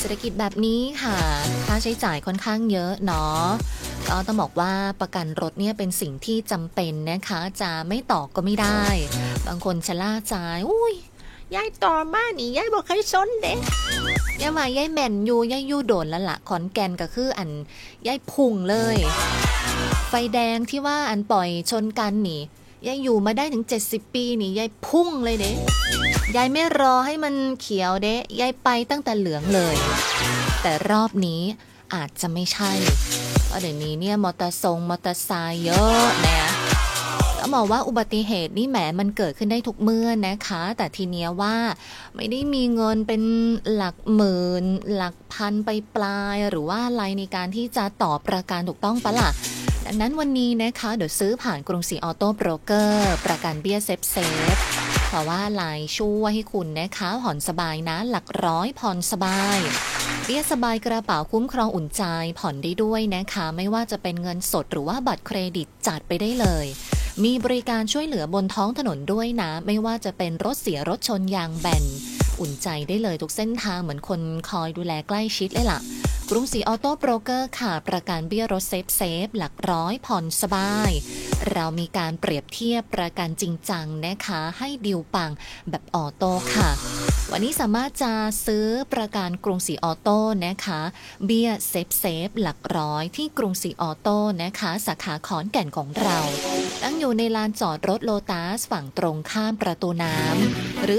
ศรษฐกิจแบบนี้ค่ะค่าใช้จ่ายค่อนข้างเยอะเนาะก็ต้องบอกว่าประกันรถเนี่ยเป็นสิ่งที่จำเป็นนะคะจะไม่ต่อก็ไม่ได้บางคนชะล่าใจอุ้ยยายต่อมานี่ยายบอกให้ซนเด้ยายว่ายายแม่นอยู่ยายอยู่โดนแล้วล่ะขอนแก่นก็คืออันยายพุ่งเลยไฟแดงที่ว่าอันปล่อยชนกันนี่ยายอยู่มาได้ถึง70ปีนี่ยายพุ่งเลยเด้ยายไม่รอให้มันเขียวเด้ยายไปตั้งแต่เหลืองเลยแต่รอบนี้อาจจะไม่ใช่เพราะเดี๋ยวนี้เนี่ยมอเตอร์ไซค์เยอะนะต้องบอกว่าอุบัติเหตุนี่แหมมันเกิดขึ้นได้ทุกเมื่อนะคะแต่ทีเนี้ยว่าไม่ได้มีเงินเป็นหลักหมื่นหลักพันไปปลายหรือว่าอะไรในการที่จะต่อประกันถูกต้องปะล่ะดังนั้นวันนี้นะคะเดี๋ยวซื้อผ่านกรุงศรีออโต้โบรกเกอร์ประกันเบี้ยเซฟเพราะว่าไลน์ช่วยให้คุณนะคะผ่อนสบายนะหลักร้อยผ่อนสบายเบี้ยสบายกระเป๋าคุ้มครองอุ่นใจผ่อนได้ด้วยนะคะไม่ว่าจะเป็นเงินสดหรือว่าบัตรเครดิตจัดไปได้เลยมีบริการช่วยเหลือบนท้องถนนด้วยนะไม่ว่าจะเป็นรถเสียรถชนยางแบนอุ่นใจได้เลยทุกเส้นทางเหมือนคนคอยดูแลใกล้ชิดเลยล่ะกรุงศรีออโต้โบรกเกอร์ค่ะประกันเบี้ยรถเซฟหลักร้อยผ่อนสบายเรามีการเปรียบเทียบประกันจริงจังนะคะให้ดิวปังแบบออโต้ค่ะวันนี้สามารถจะซื้อประกันกรุงศรีออโต้นะคะเบี้ยเซฟหลักร้อยที่กรุงศรีออโต้นะคะสาขาขอนแก่นของเราตั้งอยู่ในลานจอดรถโลตัสฝั่งตรงข้ามประตูน้ำหรือ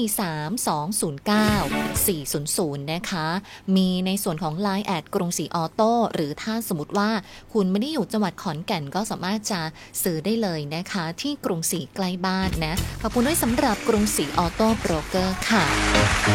0432094400นะคะมีในส่วนของ LINE แอดกรุงศรีออโต้หรือถ้าสมมติว่าคุณไม่ได้อยู่จังหวัดขอนแก่นก็สามารถจะซื้อได้เลยนะคะที่กรุงศรีใกล้บ้านนะขอบคุณด้วยสำหรับกรุงศรีออโต้โบรกเกอร์ค่ะ